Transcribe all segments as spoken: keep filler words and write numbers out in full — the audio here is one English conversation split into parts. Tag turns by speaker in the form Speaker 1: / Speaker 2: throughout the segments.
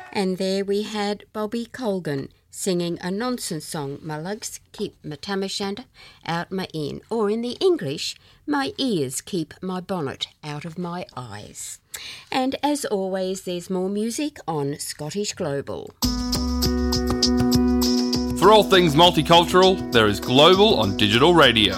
Speaker 1: And there we had Bobby Colgan singing a nonsense song, My Lugs Keep My Tamashanda Out My In, or in the English, My Ears Keep My Bonnet Out of My Eyes. And as always, there's more music on Scottish Global.
Speaker 2: For all things multicultural, there is Global on Digital Radio.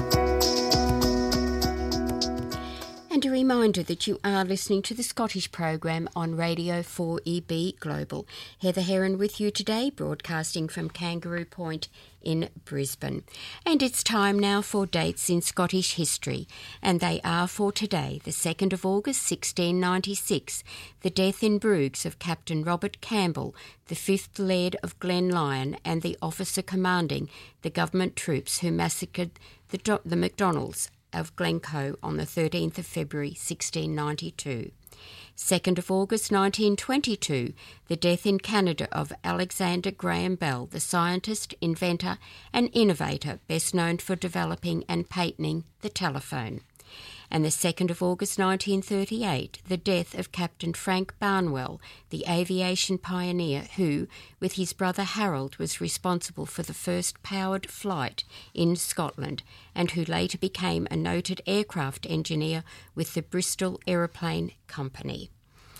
Speaker 1: And a reminder that you are listening to the Scottish program on Radio four E B Global. Heather Heron with you today, broadcasting from Kangaroo Point in Brisbane. And it's time now for dates in Scottish history, and they are for today, the second of August sixteen ninety-six, the death in Bruges of Captain Robert Campbell, the fifth Laird of Glenlyon and the officer commanding the government troops who massacred the, Do- the MacDonalds of Glencoe on the thirteenth of February sixteen ninety-two. second of August nineteen twenty-two, the death in Canada of Alexander Graham Bell, the scientist, inventor and innovator best known for developing and patenting the telephone. And the second of August nineteen thirty-eight, the death of Captain Frank Barnwell, the aviation pioneer who, with his brother Harold, was responsible for the first powered flight in Scotland and who later became a noted aircraft engineer with the Bristol Aeroplane Company.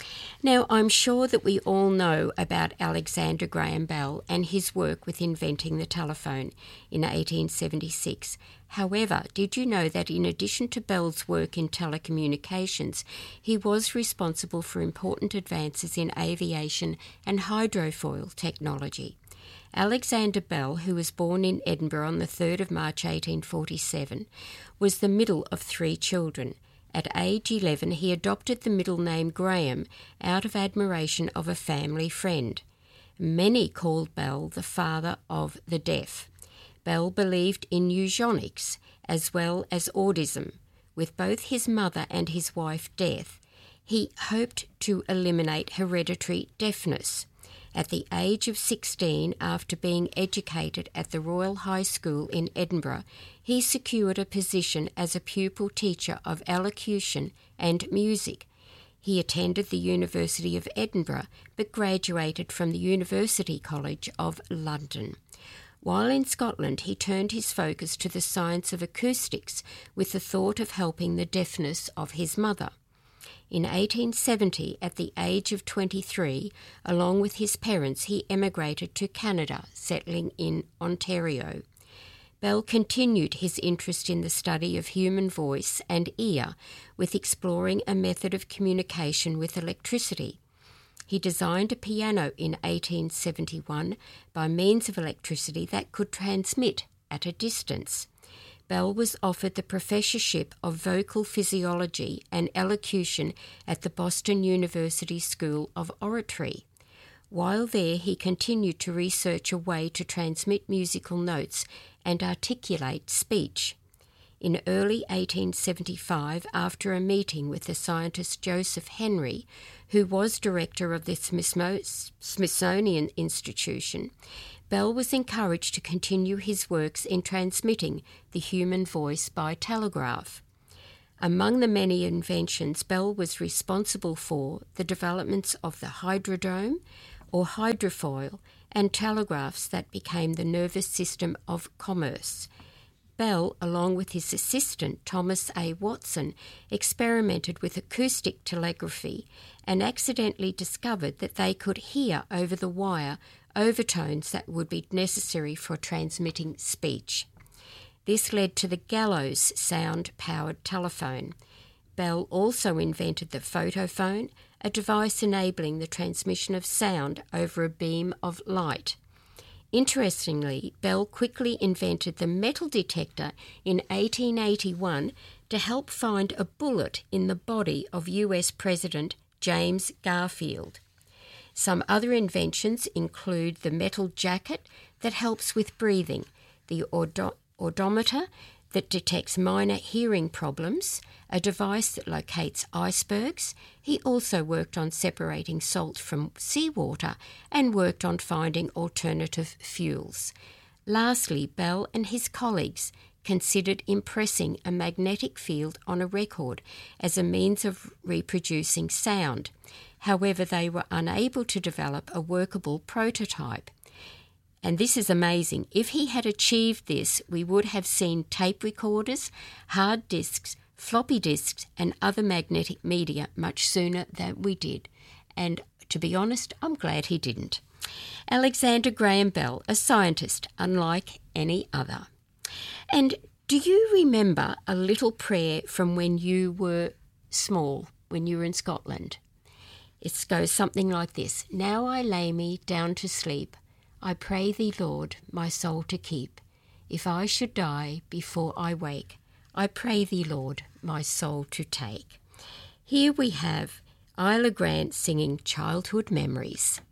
Speaker 1: Now, I'm sure that we all know about Alexander Graham Bell and his work with inventing the telephone in eighteen seventy-six. However, did you know that in addition to Bell's work in telecommunications, he was responsible for important advances in aviation and hydrofoil technology? Alexander Bell, who was born in Edinburgh on the third of March eighteen forty-seven, was the middle of three children. At age eleven, he adopted the middle name Graham out of admiration of a family friend. Many called Bell the father of the deaf. Bell believed in eugenics as well as autism. With both his mother and his wife deaf, he hoped to eliminate hereditary deafness. At the age of sixteen, after being educated at the Royal High School in Edinburgh, he secured a position as a pupil teacher of elocution and music. He attended the University of Edinburgh, but graduated from the University College of London. While in Scotland, he turned his focus to the science of acoustics with the thought of helping the deafness of his mother. In eighteen seventy, at the age of twenty-three, along with his parents, he emigrated to Canada, settling in Ontario. Bell continued his interest in the study of human voice and ear, with exploring a method of communication with electricity. He designed a piano in eighteen seventy-one by means of electricity that could transmit at a distance. Bell was offered the professorship of vocal physiology and elocution at the Boston University School of Oratory. While there, he continued to research a way to transmit musical notes and articulate speech. In early eighteen seventy-five, after a meeting with the scientist Joseph Henry, who was director of the Smithsonian Institution, Bell was encouraged to continue his works in transmitting the human voice by telegraph. Among the many inventions, Bell was responsible for the developments of the hydrodome or hydrofoil and telegraphs that became the nervous system of commerce. Bell, along with his assistant Thomas A. Watson, experimented with acoustic telegraphy and accidentally discovered that they could hear over the wire overtones that would be necessary for transmitting speech. This led to the gallows sound-powered telephone. Bell also invented the photophone, a device enabling the transmission of sound over a beam of light. Interestingly, Bell quickly invented the metal detector in eighteen eighty-one to help find a bullet in the body of U S President James Garfield. Some other inventions include the metal jacket that helps with breathing, the odo- odometer that detects minor hearing problems, a device that locates icebergs. He also worked on separating salt from seawater and worked on finding alternative fuels. Lastly, Bell and his colleagues considered impressing a magnetic field on a record as a means of reproducing sound. However, they were unable to develop a workable prototype. And this is amazing. If he had achieved this, we would have seen tape recorders, hard disks, floppy disks, and other magnetic media much sooner than we did. And to be honest, I'm glad he didn't. Alexander Graham Bell, a scientist unlike any other. And do you remember a little prayer from when you were small, when you were in Scotland? It goes something like this. Now I lay me down to sleep. I pray thee, Lord, my soul to keep. If I should die before I wake, I pray thee, Lord, my soul to take. Here we have Isla Grant singing Childhood Memories.